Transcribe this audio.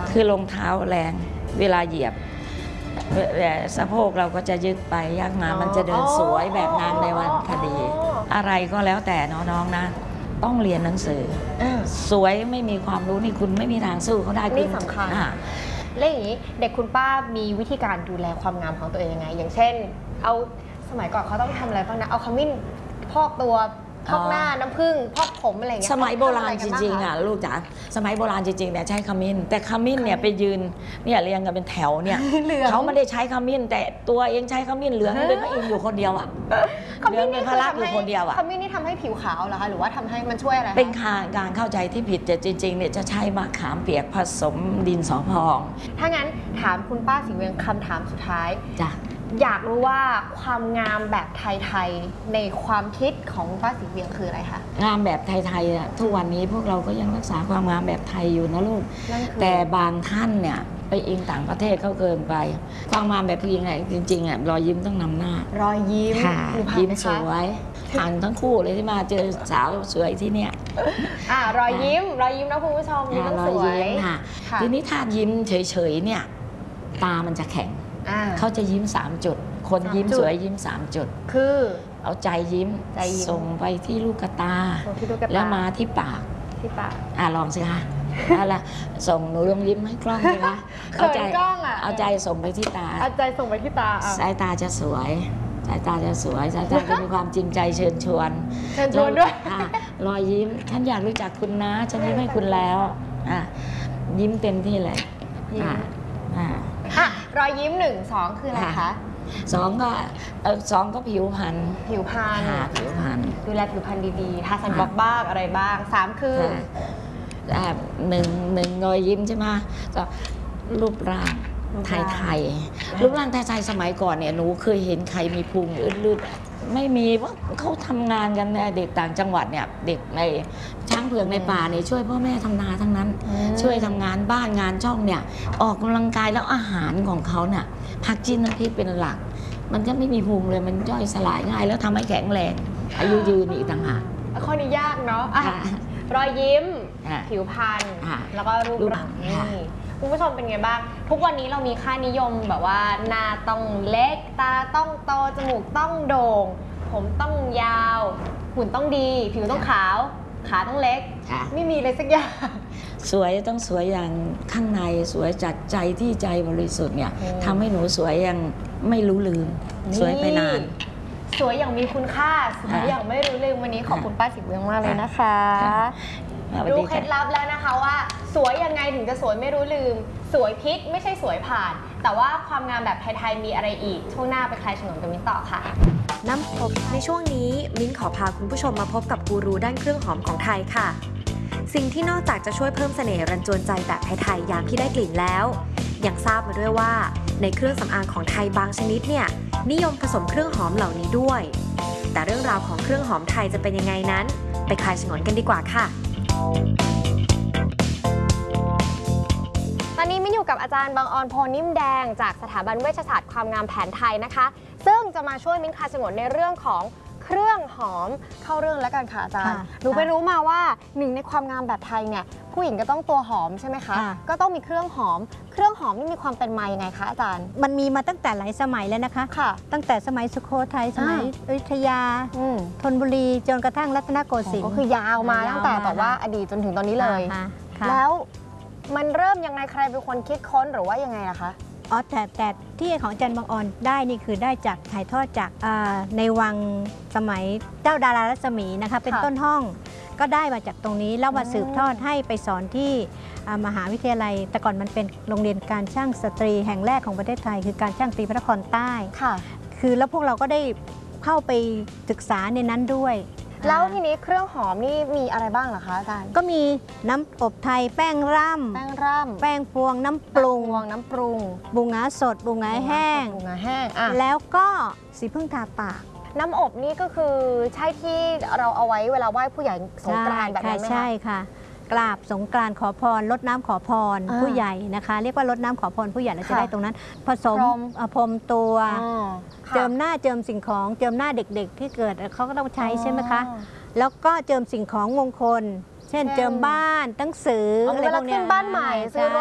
คือรองเท้าแรงเวลาเหยียบสะโพกเราก็จะยึดไปยากมามันจะเดินสวยแบบนางในวันคดีอะไรก็แล้วแต่น้องๆนะต้องเรียนหนังสือสวยไม่มีความรู้นี่คุณไม่มีทางสู้เขาได้นี่สำคัญแล้วอย่างนี้เด็กคุณป้ามีวิธีการดูแลความงามของตัวเองยังไงอย่างเช่นเอาสมัยก่อนเขาต้องทำอะไรบ้างนะเอาขมิ้นพอกตัวพอกหน้าน้ำผึ้งพอกผมอะไรเงี้ยสมัยโบราณจริงๆลูกจ๋าสมัยโบราณจริงๆเนี่ยใช้ขมิ้นแต่ขมิ้นเนี่ยไปยืนเนี่ยเรียงกันเป็นแถวเนี่ยเขาไม่ได้ใช้ขมิ้นแต่ตัวเองใช้ขมิ้นเหลืองเป็นพระอินทร์อยู่คนเดียวเหลืองเป็นพระลักษณ์อยู่คนเดียวขมิ้นนี่ทำให้ผิวขาวเหรอคะหรือว่าทำให้มันช่วยอะไรเป็นการเข้าใจที่ผิดแต่จริงๆเนี่ยจะใช้มะขามเปียกผสมดินสอพองถ้างั้นถามคุณป้าศรีเวียงคำถามสุดท้ายจ้ะอยากรู้ว่าความงามแบบไทยๆในความคิดของป้าศรีเวียงคืออะไรคะงามแบบไทยๆอ่ะทุกวันนี้พวกเราก็ยังรักษาความงามแบบไทยอยู่นะลูกแต่บางท่านเนี่ยไปอิงต่างประเทศเขาเกินไปความงามแบบผู้หญิงไหนจริงๆอ่ะรอยยิ้มต้องนำหน้ารอยยิ้มยิ้มสวยผ่านทั้งคู่เลยที่มาเจอสาวสวยที่เนี่ยรอยยิ้มนะคุณผู้ชมยิ้มสวยทีนี้ถ้ายิ้มเฉยๆเนี่ยตามันจะแข็งเขาจะยิ้ม3 จุดคนยิ้มสวยยิ้ม3 จุดคือเอาใจยิ้มส่งไปที่ลูกตาแล้วมาที่ปากลองสิคะอะไรส่งหนูลองยิ้มให้กล้องเลยคะเอาใจส่งไปที่ตาเอาใจส่งไปที่ตาสายตาจะสวยสายตาจะมีความจริงใจเชิญชวนด้วยรอยยิ้มฉันอยากรู้จักคุณนะฉันยิ้มให้คุณแล้วยิ้มเต็มที่เลยรอยยิ้ม1 2คืออะไรคะ 2ก็ผิวพรรณดูแลผิวพรรณดีๆทาสันบล็อกบ้างอะไรบ้าง3คือหนึ่งรอยยิ้มใช่ไหมก็รูปร่างไทยรูปร่างไทยสมัยก่อนเนี่ยหนูเคยเห็นใครมีพุงอืดๆไม่มีว่าเขาทำงานกันเด็กต่างจังหวัดเนี่ยเด็กในช้างเผือกในป่าเนี่ยช่วยพ่อแม่ทำนาทั้งนั้นช่วยทำงานบ้านงานช่องเนี่ยออกกำลังกายแล้วอาหารของเขาเนี่ยผักจิ้นน้ำพริกเป็นหลักมันก็ไม่มีพุงเลยมันย่อยสลายง่ายแล้วทำให้แข็งแรงอายุยืนอีกต่างหากข้อนี้ยากเนาะรอยยิ้มผิวพรรณแล้วก็รูปร่างนี่คุณผู้ชมเป็นไงบ้างทุกวันนี้เรามีค่านิยมแบบว่าหน้าต้องเล็กตาต้องโตจมูกต้องโด่งผมต้องยาวหุ่นต้องดีผิวต้องขาวขาต้องเล็กไม่มีเลยสักอย่างสวยต้องสวยอย่างข้างในสวยจากใจที่ใจบริสุทธิ์เนี่ยทำให้หนูสวยอย่างไม่รู้ลืมสวยไปนานสวยอย่างมีคุณค่าสวยอย่างไม่รู้ลืมวันนี้ขอบคุณป้าศรีเวียงมากเลยนะคะรู้เคล็ดลับแล้วนะคะว่าสวยยังไงถึงจะสวยไม่รู้ลืมสวยพลิกไม่ใช่สวยผ่านแต่ว่าความงามแบบไทยๆมีอะไรอีกช่วงหน้าไปคลายฉงนกับมิ้นต่อค่ะน้ำพบในช่วงนี้มิ้นขอพาคุณผู้ชมมาพบกับกูรูด้านเครื่องหอมของไทยค่ะสิ่งที่นอกจากจะช่วยเพิ่มเสน่ห์รันจวนใจแบบไทยๆยามที่ได้กลิ่นแล้วยังทราบมาด้วยว่าในเครื่องสำอางของไทยบางชนิดเนี่ยนิยมผสมเครื่องหอมเหล่านี้ด้วยแต่เรื่องราวของเครื่องหอมไทยจะเป็นยังไงนั้นไปคลายฉงนกันดีกว่าค่ะตอนนี้มิ้นอยู่กับอาจารย์บังออน โพนิ่มแดงจากสถาบันเวชศาสตร์ความงามแผนไทยนะคะซึ่งจะมาช่วยมิ้นคลายฉงนในเรื่องของเครื่องหอมเข้าเรื่องแล้วกันค่ะอาจารย์รู้ไปรู้มาว่าหนึ่งในความงามแบบไทยเนี่ยผู้หญิงก็ต้องตัวหอมใช่ไหมคะก็ต้องมีเครื่องหอมนี่มีความเป็นมายังไงคะอาจารย์มันมีมาตั้งแต่หลายสมัยแล้วนะคะตั้งแต่สมัยสุโขทัยสมัยอยุธยาธนบุรีจนกระทั่งรัตนโกสินทร์ก็คือยาวมาตั้งแต่แบบว่าอดีตจนถึงตอนนี้เลยแล้วมันเริ่มยังไงใครเป็นคนคิดค้นหรือว่ายังไงล่ะคะแต่ที่ของอาจารย์บังออนได้นี่คือได้จากถ่ายทอดจากในวังสมัยเจ้าดารารัศมีนะคะเป็นต้นห้องก็ได้มาจากตรงนี้แล้วมาสืบทอดให้ไปสอนที่มหาวิทยาลัยแต่ก่อนมันเป็นโรงเรียนการช่างสตรีแห่งแรกของประเทศไทยคือการช่างสตรีพระนครใต้คือแล้วพวกเราก็ได้เข้าไปศึกษาในนั้นด้วยแล้วทีนี้เครื่องหอมนี่มีอะไรบ้างเหรอคะอาจารย์ก็มีน้ำอบไทยแป้งร่ำแป้งพวงน้ำปรุงบูงาสดบูงาแห้งแล้วก็สีพึ่งทาปากน้ำอบนี่ก็คือใช่ที่เราเอาไว้เวลาไหว้ผู้ใหญ่สงกรานต์แบบนั้นไหมคะใช่ค่ะกราบสงกรานต์ขอพรรดน้ำขอพรผู้ใหญ่นะคะเรียกว่ารดน้ำขอพรผู้ใหญ่เราจะได้ตรงนั้นผสมพรมตัวเจิมหน้าเจิมสิ่งของเจิมหน้าเด็กๆที่เกิดเขาก็ต้องใช้ใช่ไหมคะแล้วก็เจิมสิ่งของมงคลเช่นเจิมบ้านหนังสืออะไรพวกนี้ขึ้นบ้านใหม่ซื้อ